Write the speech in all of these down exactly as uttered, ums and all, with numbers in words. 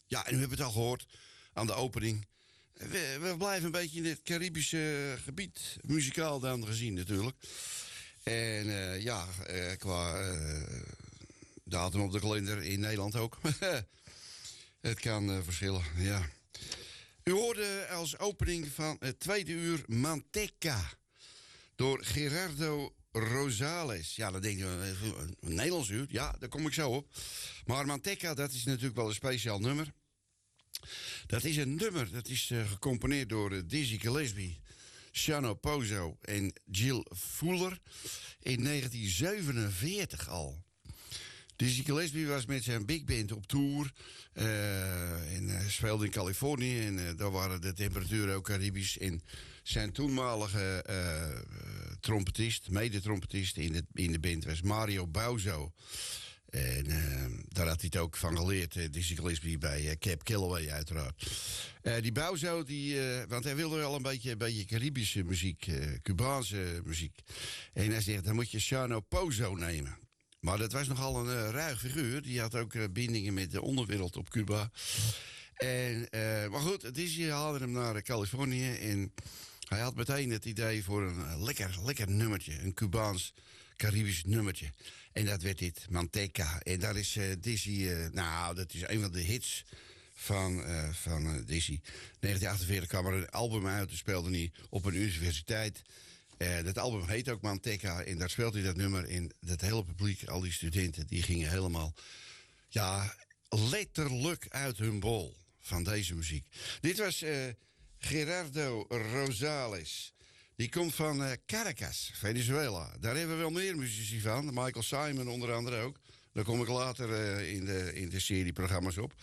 Ja, en u hebt het al gehoord aan de opening. We, we blijven een beetje in het Caribische gebied. Muzikaal dan gezien natuurlijk. En uh, ja, uh, qua uh, datum op de kalender in Nederland ook. Het kan uh, verschillen, ja. U hoorde als opening van het tweede uur Manteca. Door Gerardo Rosales. Ja, dan denk je, een Nederlands uur. Ja, daar kom ik zo op. Maar Manteca, dat is natuurlijk wel een speciaal nummer. Dat is een nummer, dat is uh, gecomponeerd door uh, Dizzy Gillespie, Shano Pozo en Jill Fuller in negentien zevenenveertig al. Dizzy Gillespie was met zijn big band op tour uh, en uh, speelde in Californië en uh, daar waren de temperaturen ook Caribisch. En zijn toenmalige uh, trompetist, mede-trompetist in de, in de band was Mario Bauzo. En uh, daar had hij het ook van geleerd, uh, Dizzy Gillespie, bij uh, Cap Calloway uiteraard. Uh, die Bauzo, die, uh, want hij wilde wel een beetje, een beetje Caribische muziek, uh, Cubaanse muziek. En hij zegt, dan moet je Shano Pozo nemen. Maar dat was nogal een uh, ruig figuur. Die had ook uh, bindingen met de onderwereld op Cuba. En, uh, maar goed, Dizzy haalde hem naar Californië. En hij had meteen het idee voor een uh, lekker, lekker nummertje. Een Cubaans, Caribisch nummertje. En dat werd dit, Manteca. En daar is uh, Dizzy, uh, nou, dat is een van de hits van, uh, van uh, Dizzy. negentien achtenveertig kwam er een album uit. Dat speelde hij op een universiteit. Uh, dat album heet ook Manteca en daar speelt hij dat nummer in. Dat hele publiek, al die studenten, die gingen helemaal, ja, letterlijk uit hun bol van deze muziek. Dit was uh, Gerardo Rosales. Die komt van uh, Caracas, Venezuela. Daar hebben we wel meer muzici van. Michael Simon onder andere ook. Daar kom ik later uh, in, de, in de serie programma's op.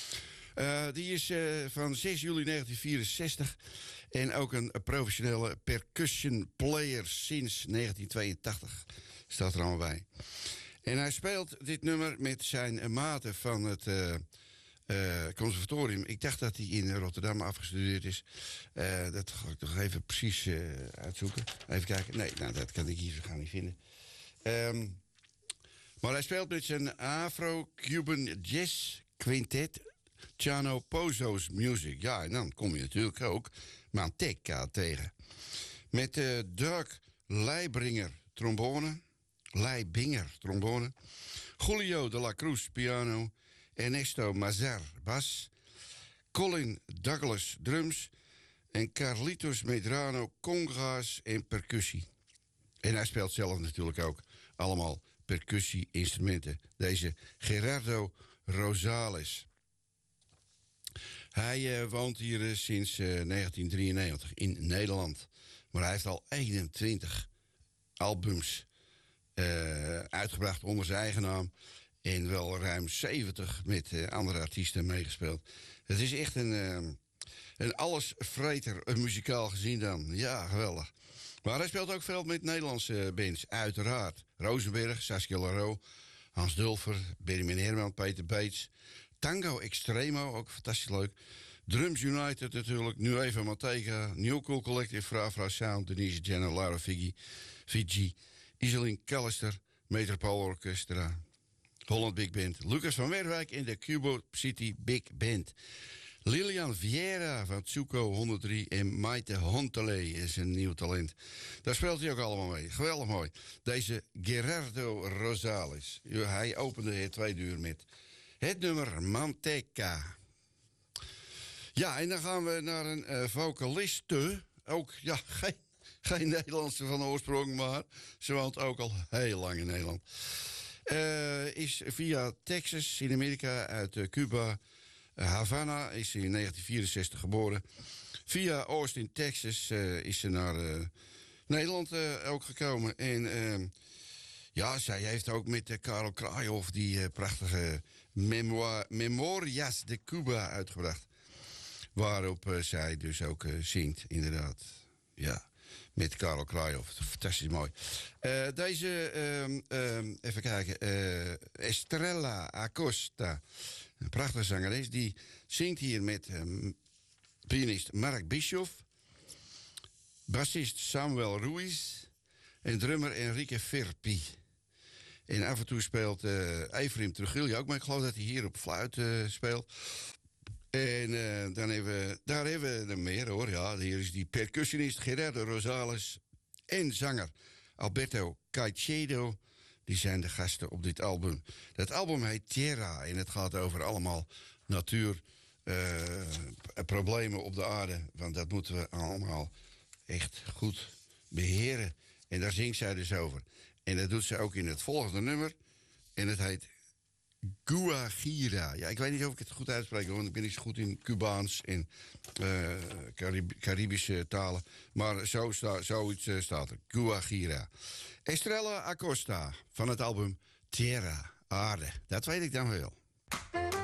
Uh, die is uh, van zes juli negentien vierenzestig en ook een professionele percussion player sinds negentien tweeëntachtig. Staat er allemaal bij. En hij speelt dit nummer met zijn maten van het uh, uh, conservatorium. Ik dacht dat hij in Rotterdam afgestudeerd is. Uh, dat ga ik nog even precies uh, uitzoeken. Even kijken. Nee, nou, dat kan ik hier gaan niet vinden. Um, maar hij speelt met zijn Afro-Cuban Jazz Quintet Shano Pozo's Music. Ja, en dan kom je natuurlijk ook Manteca tegen. Met uh, Doug Leibringer trombone. Leibinger trombone. Julio de la Cruz piano. Ernesto Mazar bas. Colin Douglas drums. En Carlitos Medrano conga's en percussie. En hij speelt zelf natuurlijk ook allemaal percussie-instrumenten. Deze Gerardo Rosales. Hij uh, woont hier uh, sinds uh, negentien drieënnegentig in Nederland. Maar hij heeft al eenentwintig albums uh, uitgebracht onder zijn eigen naam. En wel ruim zeventig met uh, andere artiesten meegespeeld. Het is echt een, uh, een allesvreter, uh, muzikaal gezien dan. Ja, geweldig. Maar hij speelt ook veel met Nederlandse bands, uiteraard. Rosenberg, Saskia Larro, Hans Dulfer, Benjamin Herman, Peter Beets. Tango Extremo, ook fantastisch leuk. Drums United natuurlijk, Nu Even Manteca, New Cool Collective, Fra Fra Sound, Denise Jenner, Lara Figi, Fiji, Iselin Callister, Metropool Orchestra, Holland Big Band, Lucas van Merwijk en de Cubo City Big Band. Lilian Vieira van Tsuko honderddrie en Maite Hontele is een nieuw talent. Daar speelt hij ook allemaal mee. Geweldig mooi. Deze Gerardo Rosales. Hij opende het tweede uur met het nummer Manteca. Ja, en dan gaan we naar een uh, vocaliste. Ook, ja, geen, geen Nederlandse van oorsprong, maar ze woont ook al heel lang in Nederland. Uh, is via Texas in Amerika uit uh, Cuba. Uh, Havana is ze in negentien vierenzestig geboren. Via Austin, Texas uh, is ze naar uh, Nederland uh, ook gekomen. En uh, ja, zij heeft ook met uh, Karel Krajov die uh, prachtige memoir, Memorias de Cuba uitgebracht. Waarop uh, zij dus ook uh, zingt, inderdaad. Ja, met Karel Krajov. Fantastisch mooi. Uh, deze, uh, uh, even kijken, uh, Estrella Acosta, een prachtige zangeres, die zingt hier met uh, pianist Mark Bischoff, bassist Samuel Ruiz en drummer Enrique Verpi. En af en toe speelt uh, Efraim Trujillo ook, maar ik geloof dat hij hier op fluit uh, speelt. En uh, dan hebben we, daar hebben we er meer hoor. Ja, hier is die percussionist Gerardo Rosales en zanger Alberto Caicedo. Die zijn de gasten op dit album. Dat album heet Tierra en het gaat over allemaal natuur, uh, problemen op de aarde. Want dat moeten we allemaal echt goed beheren. En daar zingt zij dus over. En dat doet ze ook in het volgende nummer. En het heet Guajira. Ja, ik weet niet of ik het goed uitspreek, want ik ben niet zo goed in Cubaans en uh, Carib Caribische talen. Maar zo sta, zoiets uh, staat er. Guajira. Estrella Acosta van het album Tierra, Aarde. Dat weet ik dan wel.